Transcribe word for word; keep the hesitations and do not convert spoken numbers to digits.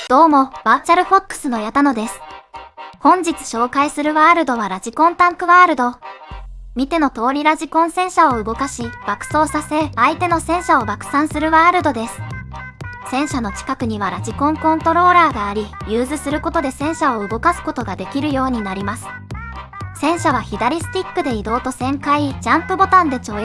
どうも、バーチャルフォックスの矢田野です。本日紹介するワールドはラジコンタンクワールド。見ての通りラジコン戦車を動かし、爆走させ、相手の戦車を爆散するワールドです。戦車の近くにはラジコンコントローラーがあり、ユーズすることで戦車を動かすことができるようになります。戦車は左スティックで移動と旋回、ジャンプボタンで跳躍